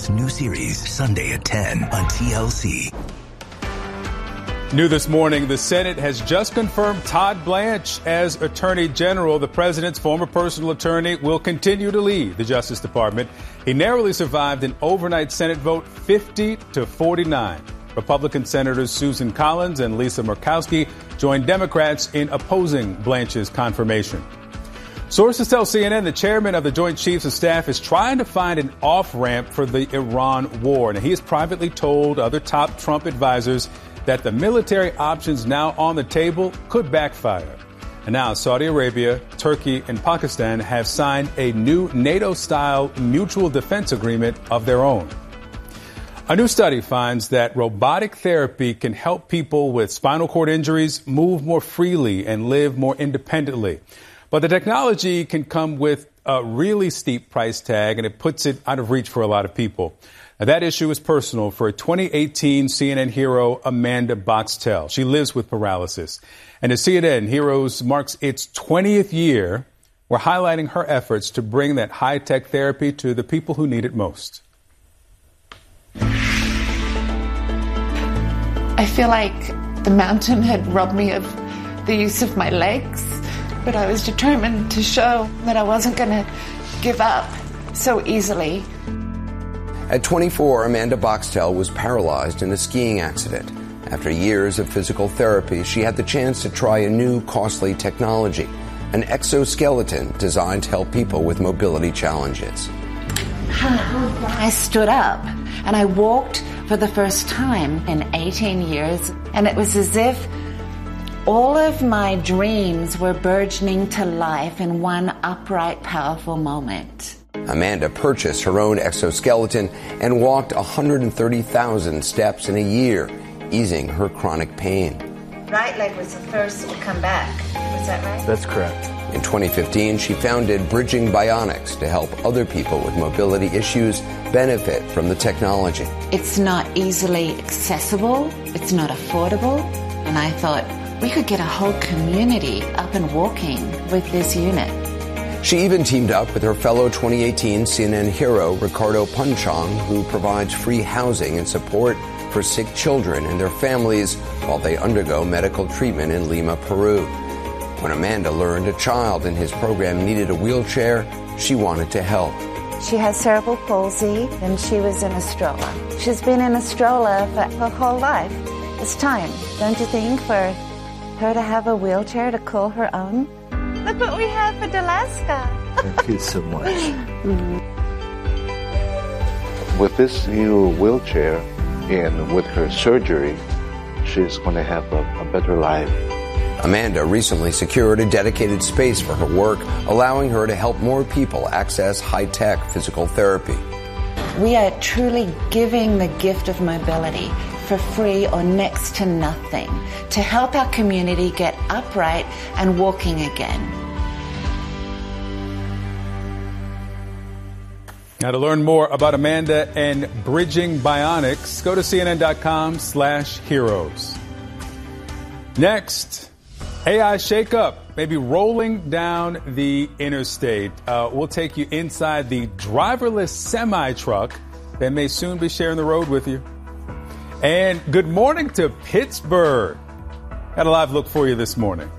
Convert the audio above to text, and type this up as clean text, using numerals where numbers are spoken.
Network's new series, Sunday at 10 on TLC. New this morning, the Senate has just confirmed Todd Blanche as Attorney General. The president's former personal attorney will continue to lead the Justice Department. He narrowly survived an overnight Senate vote 50-49. Republican Senators Susan Collins and Lisa Murkowski joined Democrats in opposing Blanche's confirmation. Sources tell CNN the chairman of the Joint Chiefs of Staff is trying to find an off-ramp for the Iran war. Now, he has privately told other top Trump advisors that the military options now on the table could backfire. And now Saudi Arabia, Turkey, and Pakistan have signed a new NATO-style mutual defense agreement of their own. A new study finds that robotic therapy can help people with spinal cord injuries move more freely and live more independently. But the technology can come with a really steep price tag, and it puts it out of reach for a lot of people. Now, that issue is personal for 2018 CNN hero Amanda Boxtel. She lives with paralysis. And as CNN Heroes marks its 20th year, we're highlighting her efforts to bring that high-tech therapy to the people who need it most. I feel like the mountain had robbed me of the use of my legs, but I was determined to show that I wasn't going to give up so easily. At 24, Amanda Boxtel was paralyzed in a skiing accident. After years of physical therapy, she had the chance to try a new, costly technology, an exoskeleton designed to help people with mobility challenges. I stood up and I walked for the first time in 18 years, and it was as if all of my dreams were burgeoning to life in one upright, powerful moment. Amanda purchased her own exoskeleton and walked 130,000 steps in a year, easing her chronic pain. Right leg was the first to come back. Was that right? That's correct. In 2015, she founded Bridging Bionics to help other people with mobility issues benefit from the technology. It's not easily accessible. It's not affordable. And I thought we could get a whole community up and walking with this unit. She even teamed up with her fellow 2018 CNN hero, Ricardo Punchong, who provides free housing and support for sick children and their families while they undergo medical treatment in Lima, Peru. When Amanda learned a child in his program needed a wheelchair, she wanted to help. She has cerebral palsy, and she was in a stroller. She's been in a stroller for her whole life. It's time, don't you think, for her to have a wheelchair to call her own? Look what we have for Alaska. Thank you so much. With this new wheelchair and with her surgery, she's going to have a better life. Amanda recently secured a dedicated space for her work, allowing her to help more people access high-tech physical therapy. We are truly giving the gift of mobility for free or next to nothing to help our community get upright and walking again. Now, to learn more about Amanda and Bridging Bionics, go to CNN.com/heroes. Next, AI shakeup may be rolling down the interstate. We'll take you inside the driverless semi-truck that may soon be sharing the road with you. And good morning to Pittsburgh. Got a live look for you this morning.